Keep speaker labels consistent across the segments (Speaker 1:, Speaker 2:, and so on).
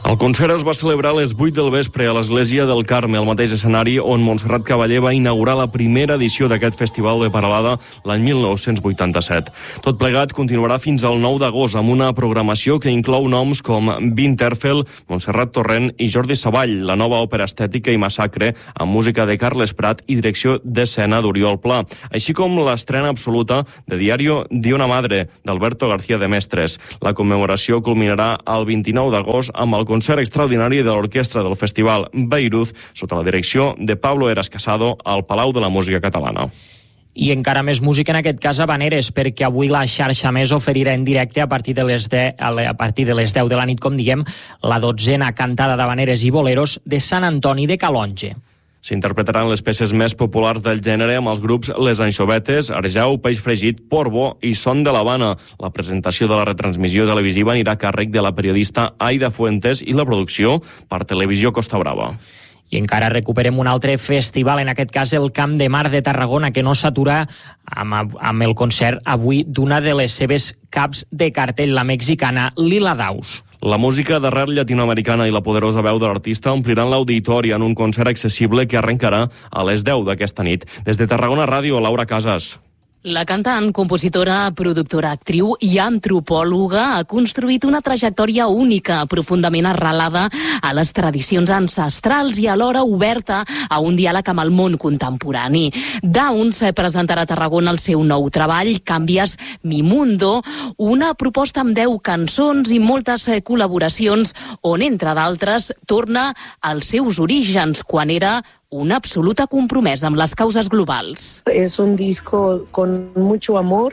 Speaker 1: El concert es va celebrar a les 8 del vespre a l'Església del Carme, al mateix escenari on Montserrat Caballé va inaugurar la primera edició d'aquest festival de Peralada l'any 1987. Tot plegat continuarà fins al 9 d'agost amb una programació que inclou noms com Winterfell, Montserrat Torrent i Jordi Savall, la nova òpera estètica i massacre amb música de Carles Prat i direcció d'escena d'Oriol Pla, així com l'estrena absoluta de Diario de una Madre d'Alberto García de Mestres. La commemoració culminarà el 29 d'agost amb el concert extraordinari de l'orquestra del Festival Bayreuth sota la direcció de Pablo Eras Casado al Palau de la Música Catalana.
Speaker 2: I encara més música, en aquest cas habaneres, perquè avui la xarxa Més oferirà en directe a partir de les 10 de la nit, com diguem, la 12a cantada d'habaneres i boleros de Sant Antoni de Calonge.
Speaker 1: S'interpretaran les peces més populars del gènere amb els grups Les Anxovetes, Arjau, Peix Fregit, Porbo i Son de l'Havana. La presentació de la retransmissió televisiva anirà a càrrec de la periodista Aida Fuentes i la producció per Televisió Costa Brava.
Speaker 2: I encara recuperem un altre festival, en aquest cas el Camp de Mar de Tarragona, que no s'atura amb el concert avui d'una de les seves caps de cartell, la mexicana Lila Daus.
Speaker 1: La música d'arrel llatinoamericana i la poderosa veu de l'artista ompliran l'auditori en un concert accessible que arrencarà a les 10 d'aquesta nit. Des de Tarragona Ràdio, Laura Casas.
Speaker 3: La cantant, compositora, productora, actriu i antropòloga ha construït una trajectòria única, profundament arrelada a les tradicions ancestrals i alhora oberta a un diàleg amb el món contemporani. Downs presentarà a Tarragona el seu nou treball, Canvies mi mundo, una proposta amb 10 cançons i moltes col·laboracions on, entre d'altres, torna als seus orígens, quan era una absoluta compromesa amb les causes globals.
Speaker 4: Es un disco con mucho amor,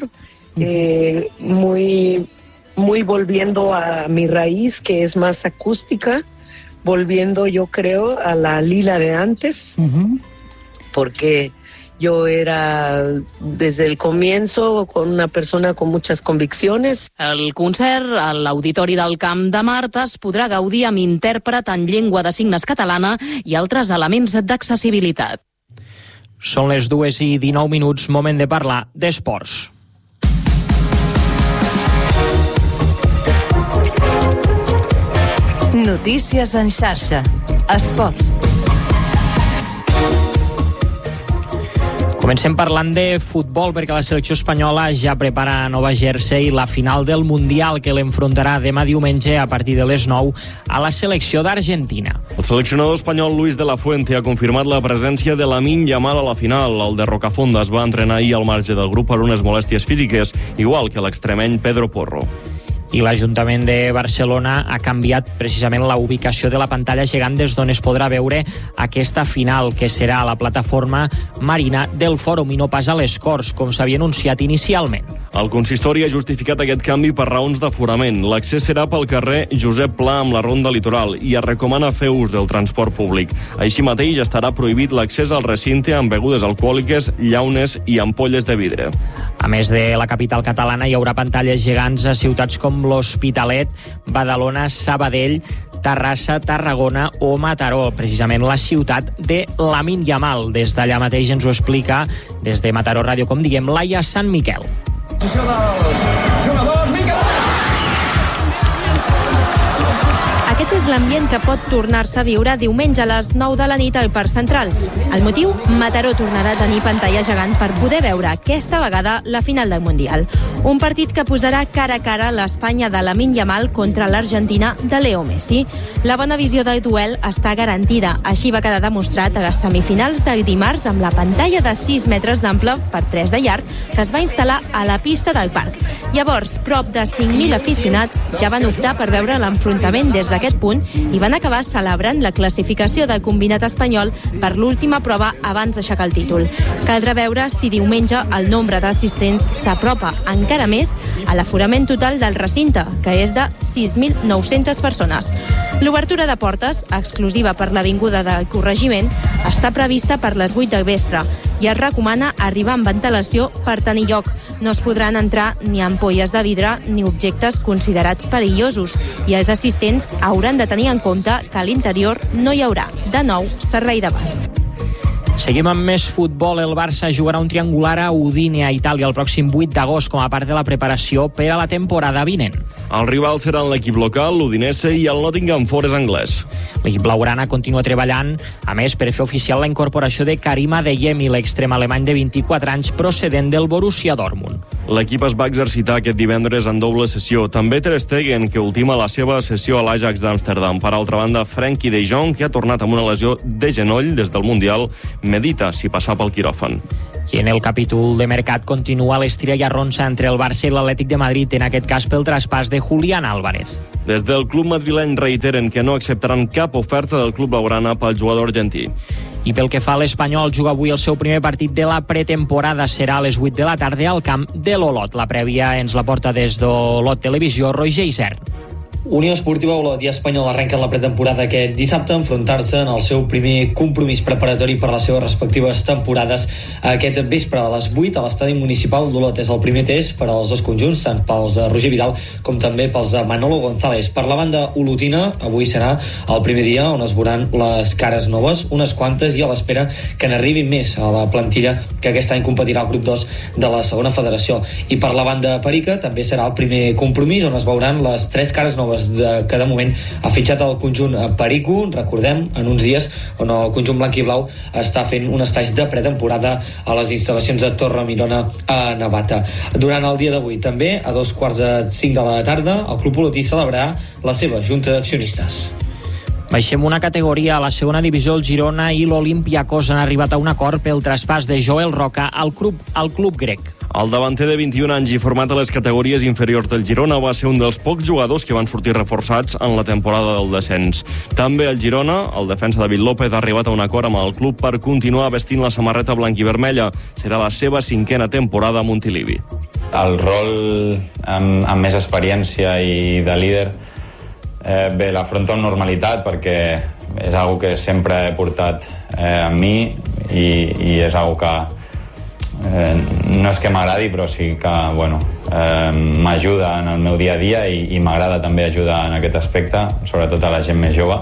Speaker 4: muy volviendo a mi raíz, que es más acústica, volviendo, yo creo, a la Lila de antes, porque yo era desde el comienzo con una persona con muchas convicciones.
Speaker 3: El concert a l'Auditori del Camp de Mart es podrà gaudir amb intèrpret en llengua de signes catalana i altres elements d'accessibilitat.
Speaker 2: Són les 2:19, moment de parlar d'esports.
Speaker 5: Notícies en xarxa. Esports.
Speaker 2: Comencem parlant de futbol, perquè la selecció espanyola ja prepara a Nova Jersey la final del Mundial, que l'enfrontarà demà diumenge a partir de les 9 a la selecció d'Argentina.
Speaker 1: El seleccionador espanyol Luis de la Fuente ha confirmat la presència de Lamine Yamal a la final. El de Rocafonda es va entrenar ahir al marge del grup per unes molèsties físiques, igual que l'extremeny Pedro Porro.
Speaker 2: I l'Ajuntament de Barcelona ha canviat precisament la ubicació de la pantalla gegant des d'on es podrà veure aquesta final, que serà a la plataforma marina del Fòrum i no pas a les Corts, com s'havia anunciat inicialment.
Speaker 1: El consistori ha justificat aquest canvi per raons d'aforament. L'accés serà pel carrer Josep Pla amb la Ronda Litoral i es recomana fer ús del transport públic. Així mateix estarà prohibit l'accés al recinte amb begudes alcohòliques, llaunes i ampolles de vidre.
Speaker 2: A més de la capital catalana, hi haurà pantalles gegants a ciutats com l'Hospitalet, Badalona, Sabadell, Terrassa, Tarragona o Mataró, precisament la ciutat de Lamine Yamal. Des d'allà mateix ens ho explica, des de Mataró Ràdio, com diguem, Laia Sant Miquel.
Speaker 6: Posició dels jugadors, Miquel!
Speaker 7: Aquest és l'ambient que pot tornar-se a viure diumenge a les 9 de la nit al Parc Central. El motiu? Mataró tornarà a tenir pantalla gegant per poder veure aquesta vegada la final del Mundial. Un partit que posarà cara a cara l'Espanya de Lamine Yamal contra l'Argentina de Leo Messi. La bona visió del duel està garantida. Així va quedar demostrat a les semifinals del dimarts amb la pantalla de 6 metres d'ample per 3 de llarg que es va instal·lar a la pista del parc. Llavors, prop de 5.000 aficionats ja van optar per veure l'enfrontament des d'aquest punt i van acabar celebrant la classificació del combinat espanyol per l'última prova abans d'aixecar el títol. Caldrà veure si diumenge el nombre d'assistents s'apropa encara més a l'aforament total del recinte, que és de 6.900 persones. L'obertura de portes, exclusiva per l'Avinguda del Corregiment, està prevista per les 8 del vespre i es recomana arribar amb ventilació per tenir lloc. No es podran entrar ni ampolles de vidre ni objectes considerats perillosos i els assistents hauran de tenir en compte que a l'interior no hi haurà, de nou, servei de bar.
Speaker 2: Seguim amb més futbol. El Barça jugarà un triangular a Udine, a Itàlia, el pròxim 8 d'agost, com a part de la preparació per a la temporada vinent.
Speaker 1: Els rivals seran l'equip local, l'Udinese i el Nottingham Forest anglès.
Speaker 2: L'equip blaugrana continua treballant, a més, per fer oficial la incorporació de Karim Adeyemi, l'extrem alemany de 24 anys procedent del Borussia Dortmund.
Speaker 1: L'equip es va exercitar aquest divendres en doble sessió. També Ter Stegen, que ultima la seva sessió a l'Ajax d'Amsterdam. Per altra banda, Frenkie de Jong, que ha tornat amb una lesió de genoll des del Mundial, medita si passar pel quiròfan.
Speaker 2: I en el capítol de mercat continua l'estira i arronsa entre el Barça i l'Atlètic de Madrid, en aquest cas pel traspàs de Julián Álvarez.
Speaker 1: Des del club madrileny reiteren que no acceptaran cap oferta del club blaugrana pel jugador argentí.
Speaker 2: I pel que fa a l'Espanyol, juga avui el seu primer partit de la pretemporada. Serà a les 8 de la tarda al camp de l'Olot. La prèvia ens la porta des d'Olot Televisió, Roger Isern.
Speaker 8: Unió Esportiva Olot i Espanyol arrenquen la pretemporada aquest dissabte a enfrontar-se en el seu primer compromís preparatori per a les seves respectives temporades aquest vespre a les 8 a l'estadi municipal d'Olot. És el primer test per als dos conjunts, tant pels de Roger Vidal com també pels de Manolo González. Per la banda olotina, avui serà el primer dia on es veuran les cares noves, unes quantes, i a l'espera que n'arribin més a la plantilla que aquest any competirà al grup 2 de la segona federació. I per la banda perica també serà el primer compromís on es veuran les tres cares noves que de moment ha fitxat el conjunt Perico, recordem, en uns dies on el conjunt blanc i blau està fent un estatge de pretemporada a les instal·lacions de Torremirona a Navata. Durant el dia d'avui també, a 2:45 de la tarda, el Club Olotí celebrarà la seva junta d'accionistes.
Speaker 2: Baixem una categoria. A la segona divisió, el Girona i l'Olympiacos han arribat a un acord pel traspàs de Joel Roca al club grec.
Speaker 1: El davanter de 21 anys i format a les categories inferiors del Girona va ser un dels pocs jugadors que van sortir reforçats en la temporada del descens. També el Girona, el defensa David López, ha arribat a un acord amb el club per continuar vestint la samarreta blanquivermella. Serà la seva 5a temporada a Montilivi.
Speaker 9: El rol amb més experiència i de líder l'afronto amb normalitat perquè és una que sempre he portat amb mi i és una que no és que m'agradi, però sí que m'ajuda en el meu dia a dia i m'agrada també ajudar en aquest aspecte, sobretot a la gent més jove.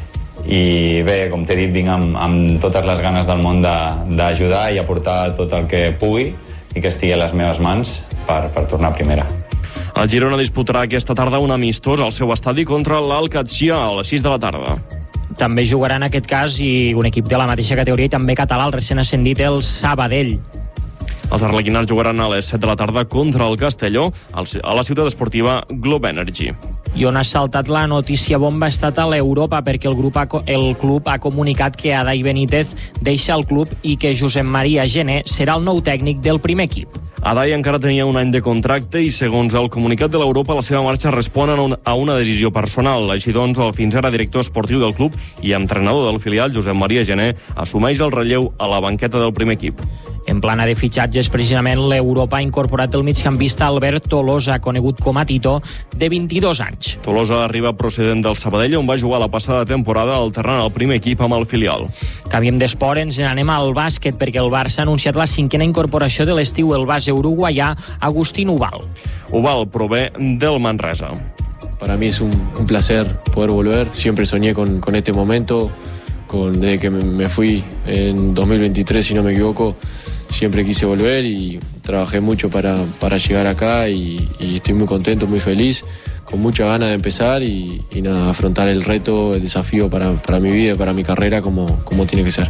Speaker 9: I bé, com t'he dit, vinc amb totes les ganes del món d'ajudar i aportar tot el que pugui i que estigui a les meves mans per tornar a primera.
Speaker 1: El Girona disputarà aquesta tarda un amistós al seu estadi contra l'Al-Qadsia a les 6 de la tarda.
Speaker 2: També jugarà en aquest cas i un equip de la mateixa categoria i també català, el recent ascendit, el Sabadell.
Speaker 1: Els arlequinars jugaran a les 7 de la tarda contra el Castelló a la ciutat esportiva Globe Energy.
Speaker 2: I on ha saltat la notícia bomba ha estat a l'Europa, perquè el club ha comunicat que Adai Benítez deixa el club i que Josep Maria Gené serà el nou tècnic del primer equip.
Speaker 1: Adai encara tenia un any de contracte i, segons el comunicat de l'Europa, la seva marxa respon a una decisió personal. Així doncs, el fins ara director esportiu del club i entrenador del filial, Josep Maria Gené, assumeix el relleu a la banqueta del primer equip.
Speaker 2: En plana de fitxatges, precisament, l'Europa ha incorporat el migcampista Albert Tolosa, conegut com a Tito, de 22 anys.
Speaker 1: Tolosa arriba procedent del Sabadell, on va jugar la passada temporada alternant el primer equip amb el filial.
Speaker 2: Canviem d'esport, ens n'anem al bàsquet, perquè el Barça ha anunciat la 5a incorporació de l'estiu, el base uruguaià Agustín Ubal.
Speaker 1: Ubal prové del Manresa.
Speaker 10: Para mí es un placer poder volver. Siempre soñé con este momento. Desde que me fui en 2023, si no me equivoco, siempre quise volver y trabajé mucho para llegar acá y estoy muy contento, muy feliz, con mucha ganas de empezar y nada, afrontar el reto, el desafío para mi vida, para mi carrera, como tiene que ser.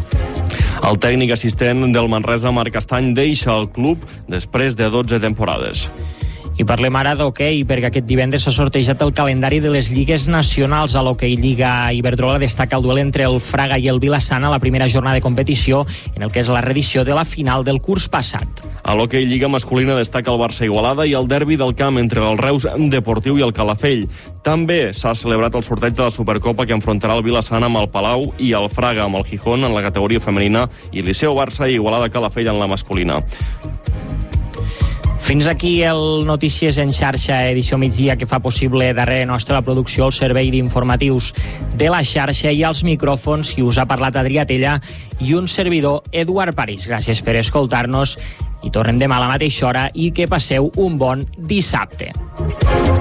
Speaker 1: El tècnic assistent del Manresa, Marc Estany, deixa el club després de 12 temporades.
Speaker 2: I parlem ara d'hoquei, perquè aquest divendres s'ha sortejat el calendari de les lligues nacionals. A l'Hoquei Lliga Iberdrola destaca el duel entre el Fraga i el Vilassana a la primera jornada de competició, en el que és la reedició de la final del curs passat.
Speaker 1: A l'Hoquei Lliga masculina destaca el Barça Igualada i el derbi del camp entre el Reus Deportiu i el Calafell. També s'ha celebrat el sorteig de la Supercopa que enfrontarà el Vilassana amb el Palau i el Fraga amb el Gijón en la categoria femenina i Liceu Barça i Igualada Calafell en la masculina.
Speaker 2: Fins aquí el Notícies en xarxa, edició migdia, que fa possible darrere nostra la producció, el servei d'informatius de la xarxa i als micròfons, qui us ha parlat Adrià Tella i un servidor, Eduard París. Gràcies per escoltar-nos i tornem demà a la mateixa hora i que passeu un bon dissabte.